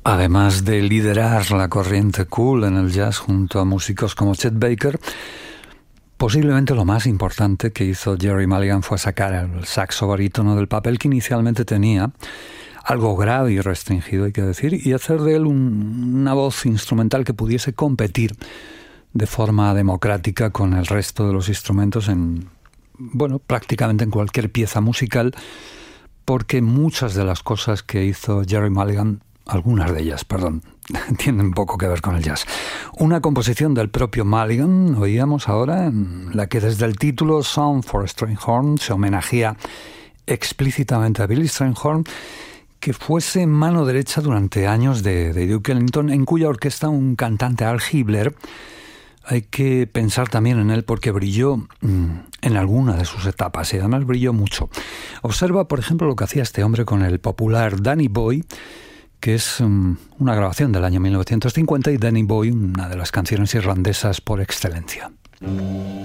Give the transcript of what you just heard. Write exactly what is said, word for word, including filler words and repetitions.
Además de liderar la corriente cool en el jazz junto a músicos como Chet Baker, posiblemente lo más importante que hizo Gerry Mulligan fue sacar el saxo barítono del papel que inicialmente tenía, algo grave y restringido hay que decir, y hacer de él un, una voz instrumental que pudiese competir de forma democrática con el resto de los instrumentos en, bueno, prácticamente en cualquier pieza musical, porque muchas de las cosas que hizo Gerry Mulligan, algunas de ellas, perdón, tienen poco que ver con el jazz. Una composición del propio Mulligan, oíamos ahora, en la que desde el título Song for Strayhorn se homenajea explícitamente a Billy Strayhorn, que fuese mano derecha durante años de, de Duke Ellington, en cuya orquesta un cantante, Al Hibbler. Hay que pensar también en él porque brilló mmm, en alguna de sus etapas y además brilló mucho. Observa, por ejemplo, lo que hacía este hombre con el popular Danny Boy, que es um, una grabación del año mil novecientos cincuenta, y Danny Boy, una de las canciones irlandesas por excelencia.